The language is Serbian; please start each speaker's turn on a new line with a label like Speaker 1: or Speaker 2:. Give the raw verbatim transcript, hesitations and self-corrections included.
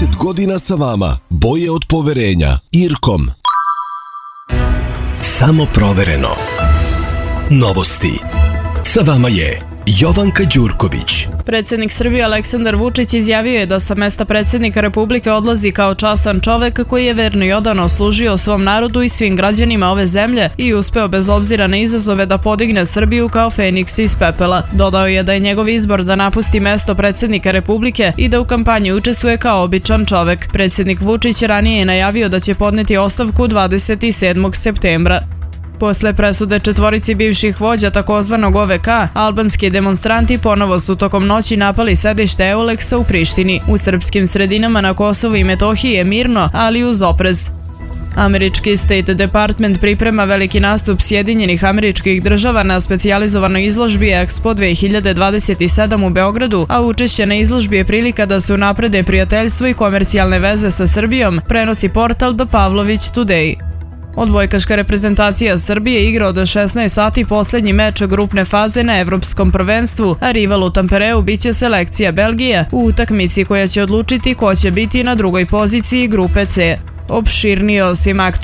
Speaker 1: trideset godina sa vama. Boje od poverenja. Irkom.
Speaker 2: Samo provereno. Novosti. Sa vama je Jovanka Đurković.
Speaker 3: Predsjednik Srbije Aleksandar Vučić izjavio je da sa mesta predsjednika Republike odlazi kao častan čovek koji je verno i odano služio svom narodu i svim građanima ove zemlje i uspeo bez obzira na izazove da podigne Srbiju kao feniks iz pepela. Dodao je da je njegov izbor da napusti mesto predsjednika Republike i da u kampanji učestvuje kao običan čovek. Predsjednik Vučić ranije je najavio da će podneti ostavku dvadeset sedmog septembra. Posle presude četvorici bivših vođa takozvanog O V K, albanski demonstranti ponovo su tokom noći napali sedište Euleksa u Prištini. U srpskim sredinama na Kosovu i Metohiji je mirno, ali uz oprez. Američki State Department priprema veliki nastup Sjedinjenih Američkih Država na specijalizovanoj izložbi Expo dve hiljade dvadeset sedam u Beogradu, a učešće na izložbi je prilika da se unaprede prijateljstvo i komercijalne veze sa Srbijom, prenosi portal The Pavlović Today. Odbojkaška reprezentacija Srbije igra od šesnaest sati posljednji meč grupne faze na Evropskom prvenstvu, a rival u Tampereu biće selekcija Belgije u utakmici koja će odlučiti ko će biti na drugoj poziciji grupe C. Opširnije o svim aktualnim